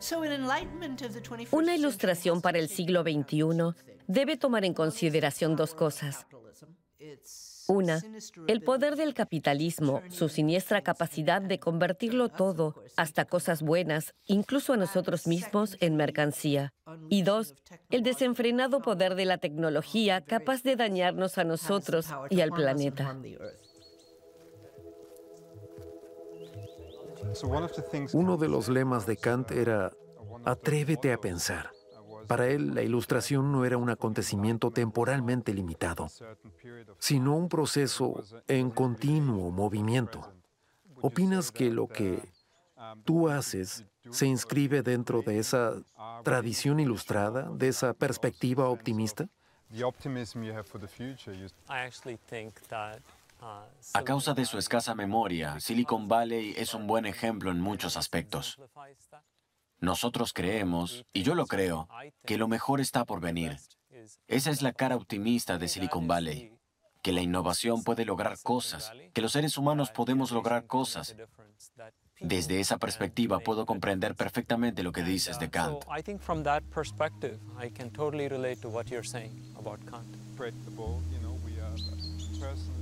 Una ilustración para el siglo XXI debe tomar en consideración dos cosas. Una, el poder del capitalismo, su siniestra capacidad de convertirlo todo, hasta cosas buenas, incluso a nosotros mismos, en mercancía. Y dos, el desenfrenado poder de la tecnología capaz de dañarnos a nosotros y al planeta. Uno de los lemas de Kant era «Atrévete a pensar». Para él, la ilustración no era un acontecimiento temporalmente limitado, sino un proceso en continuo movimiento. ¿Opinas que lo que tú haces se inscribe dentro de esa tradición ilustrada, de esa perspectiva optimista? A causa de su escasa memoria, Silicon Valley es un buen ejemplo en muchos aspectos. Nosotros creemos, y yo lo creo, que lo mejor está por venir. Esa es la cara optimista de Silicon Valley, que la innovación puede lograr cosas, que los seres humanos podemos lograr cosas. Desde esa perspectiva puedo comprender perfectamente lo que dices de Kant.